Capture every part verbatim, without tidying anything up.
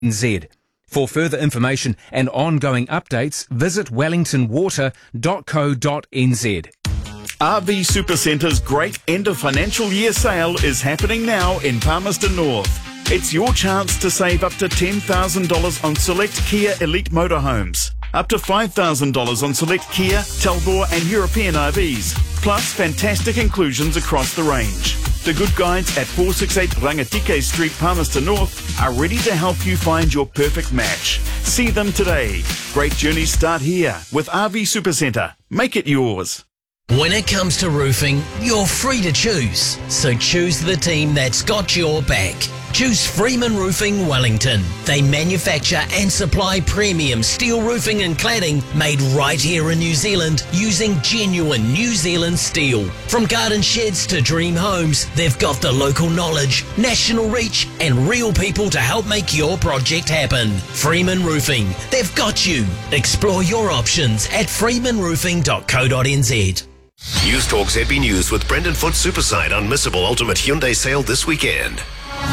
N Z. For further information and ongoing updates, visit wellington water dot co dot n z. R V Supercenter's great end of financial year sale is happening now in Palmerston North. It's your chance to save up to ten thousand dollars on select Kia Elite motorhomes, up to five thousand dollars on select Kia, Talbot and European R Vs, plus fantastic inclusions across the range. The good guides at four sixty-eight Rangatike Street, Palmerston North are ready to help you find your perfect match. See them today. Great journeys start here with R V Supercenter. Make it yours. When it comes to roofing, you're free to choose. So choose the team that's got your back. Choose Freeman Roofing Wellington. They manufacture and supply premium steel roofing and cladding made right here in New Zealand using genuine New Zealand steel. From garden sheds to dream homes, they've got the local knowledge, national reach and real people to help make your project happen. Freeman Roofing, they've got you. Explore your options at freeman roofing dot co dot n z. News Talk Z B News with Brendan Foot Superside Unmissable Ultimate Hyundai sale this weekend.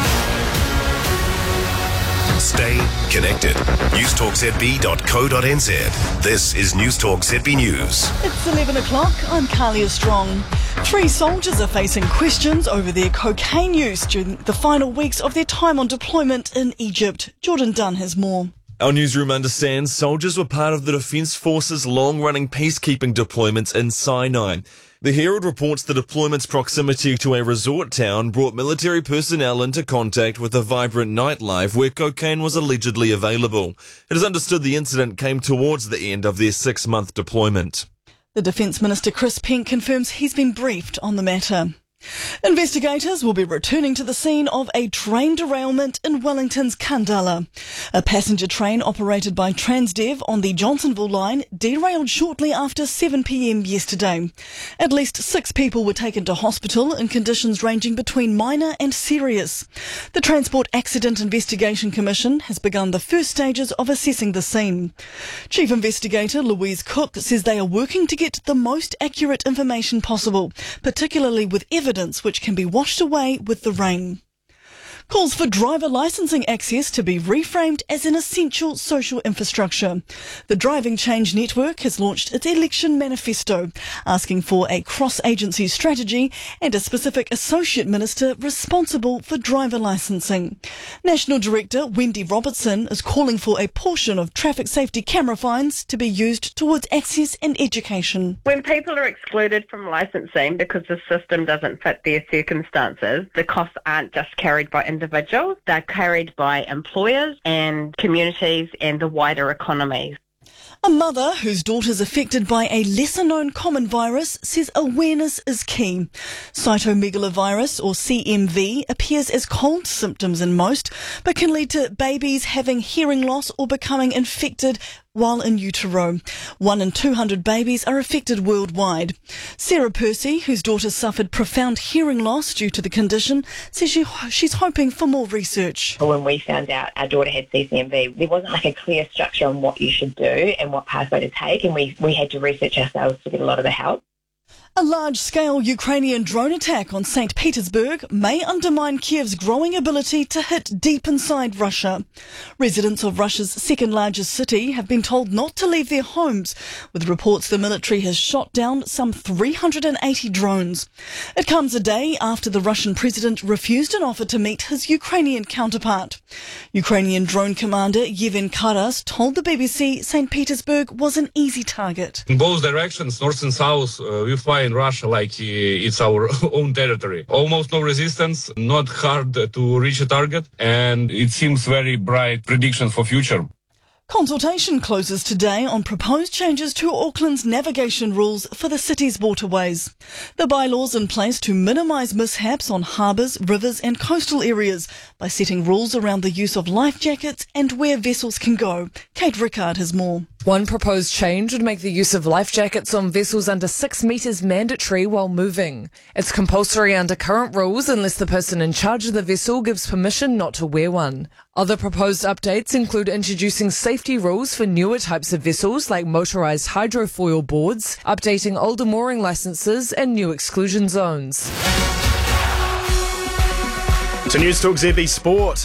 Stay connected. news talk z b dot co dot n z. This is News Talk Z B News. It's eleven o'clock. I'm Carlia Strong. Three soldiers are facing questions over their cocaine use during the final weeks of their time on deployment in Egypt. Jordan Dunn has more. Our newsroom understands soldiers were part of the Defence Force's long-running peacekeeping deployments in Sinai. The Herald reports the deployment's proximity to a resort town brought military personnel into contact with a vibrant nightlife where cocaine was allegedly available. It is understood the incident came towards the end of their six-month deployment. The Defence Minister Chris Penk confirms he's been briefed on the matter. Investigators will be returning to the scene of a train derailment in Wellington's Kandala. A passenger train operated by Transdev on the Johnsonville line derailed shortly after seven p m yesterday. At least six people were taken to hospital in conditions ranging between minor and serious. The Transport Accident Investigation Commission has begun the first stages of assessing the scene. Chief Investigator Louise Cook says they are working to get the most accurate information possible, particularly with evidence evidence which can be washed away with the rain. Calls for driver licensing access to be reframed as an essential social infrastructure. The Driving Change Network has launched its election manifesto, asking for a cross-agency strategy and a specific associate minister responsible for driver licensing. National Director Wendy Robertson is calling for a portion of traffic safety camera fines to be used towards access and education. When people are excluded from licensing because the system doesn't fit their circumstances, the costs aren't just carried by individuals, they're carried by employers and communities and the wider economy. A mother whose daughter's affected by a lesser-known common virus says awareness is key. Cytomegalovirus, or C M V, appears as cold symptoms in most, but can lead to babies having hearing loss or becoming infected while in utero. One in two hundred babies are affected worldwide. Sarah Percy, whose daughter suffered profound hearing loss due to the condition, says she, she's hoping for more research. When we found out our daughter had C C M V, there wasn't like a clear structure on what you should do and what pathway to take, and we, we had to research ourselves to get a lot of the help. A large-scale Ukrainian drone attack on Saint Petersburg may undermine Kiev's growing ability to hit deep inside Russia. Residents of Russia's second-largest city have been told not to leave their homes, with reports the military has shot down some three hundred eighty drones. It comes a day after the Russian president refused an offer to meet his Ukrainian counterpart. Ukrainian drone commander Yevhen Karas told the B B C Saint Petersburg was an easy target. In both directions, north and south, uh, we fly in Russia like uh, it's our own territory. Almost no resistance, not hard to reach a target, and it seems very bright prediction for future. Consultation closes today on proposed changes to Auckland's navigation rules for the city's waterways. The bylaws in place to minimise mishaps on harbours, rivers and coastal areas by setting rules around the use of life jackets and where vessels can go. Kate Rickard has more. One proposed change would make the use of life jackets on vessels under six metres mandatory while moving. It's compulsory under current rules unless the person in charge of the vessel gives permission not to wear one. Other proposed updates include introducing safety rules for newer types of vessels like motorised hydrofoil boards, updating older mooring licences and new exclusion zones. To News Talk Z B Sport.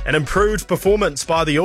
An improved performance by the